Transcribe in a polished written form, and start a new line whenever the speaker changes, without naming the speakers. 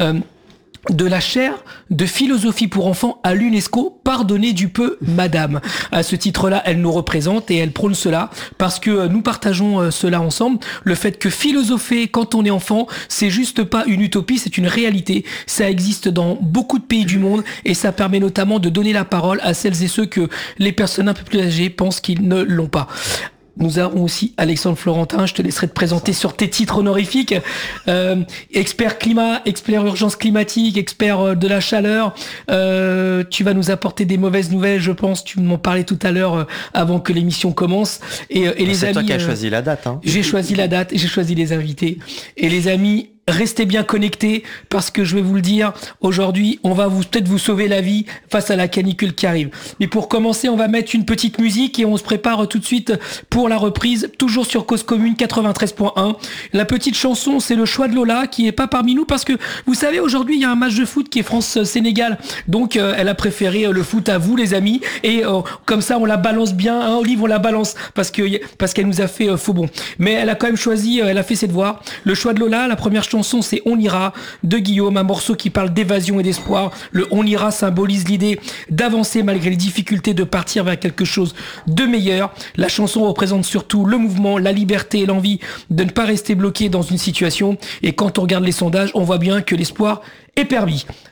de la chaire de philosophie pour enfants à l'UNESCO, pardonnez du peu madame. À ce titre-là, elle nous représente et elle prône cela parce que nous partageons cela ensemble. Le fait que philosopher quand on est enfant, c'est juste pas une utopie, c'est une réalité. Ça existe dans beaucoup de pays du monde et ça permet notamment de donner la parole à celles et ceux que les personnes un peu plus âgées pensent qu'ils ne l'ont pas. Nous avons aussi Alexandre Florentin, je te laisserai te présenter sur tes titres honorifiques. Expert climat, expert urgence climatique, expert de la chaleur. Tu vas nous apporter des mauvaises nouvelles, je pense. Tu m'en parlais tout à l'heure avant que l'émission commence. Et les
c'est
amis,
toi qui as choisi la date. Hein.
J'ai choisi la date et j'ai choisi les invités. Et les amis, restez bien connectés parce que je vais vous le dire, aujourd'hui, on va peut-être vous sauver la vie face à la canicule qui arrive. Mais pour commencer, on va mettre une petite musique et on se prépare tout de suite pour la reprise, toujours sur Cause Commune 93.1. La petite chanson, c'est le choix de Lola qui est pas parmi nous parce que vous savez, aujourd'hui, il y a un match de foot qui est France-Sénégal. Donc, elle a préféré le foot à vous, les amis. Et comme ça, on la balance bien. Hein, Olive, on la balance parce qu'elle nous a fait faux bon. Mais elle a quand même choisi, elle a fait ses devoirs. Le choix de Lola, la première chanson, c'est On ira de Guillaume, un morceau qui parle d'évasion et d'espoir. Le On ira symbolise l'idée d'avancer malgré les difficultés, de partir vers quelque chose de meilleur. La chanson représente surtout le mouvement, la liberté et l'envie de ne pas rester bloqué dans une situation. Et quand on regarde les sondages, on voit bien que l'espoir est permis.